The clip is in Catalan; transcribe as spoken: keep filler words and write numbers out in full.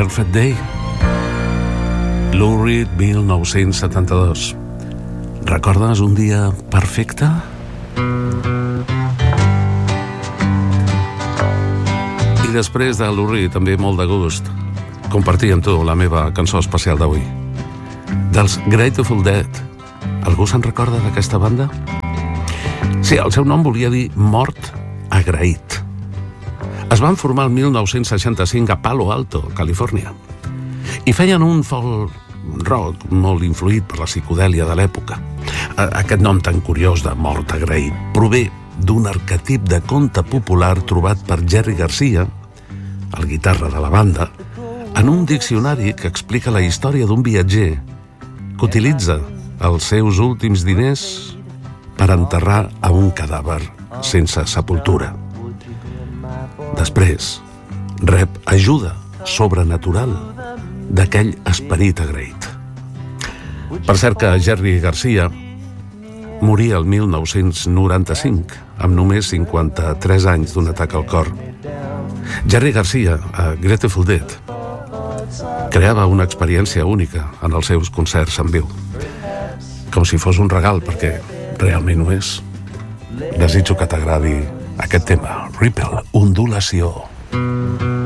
Perfect Day. Lou Reed, mil nou-cents setanta-dos. Recordes un dia perfecte? I després de Lou Reed, també molt de gust, compartir amb tu la meva cançó especial d'avui. Dels Grateful Dead. Algú se'n recorda d'aquesta banda? Sí, el seu nom volia dir Mort Agraït. Es van formar el mil nou-cents seixanta-cinc a Palo Alto, Califòrnia, i feien un folk rock molt influït per la psicodèlia de l'època. Aquest nom tan curiós de Mort Agraït prové d'un arquetip de conte popular trobat per Jerry Garcia, el guitarra de la banda, en un diccionari que explica la història d'un viatger que utilitza els seus últims diners per enterrar a un cadàver sense sepultura. Després, rep ajuda sobrenatural d'aquell esperit agraït. Per cert que Jerry Garcia moria el mil nou-cents noranta-cinc, amb només cinquanta-tres anys d'un atac al cor. Jerry Garcia, a Grateful Dead, creava una experiència única en els seus concerts en viu, com si fos un regal, perquè realment ho és. Desitjo que t'agradi aquest tema, Ripple, ondulació.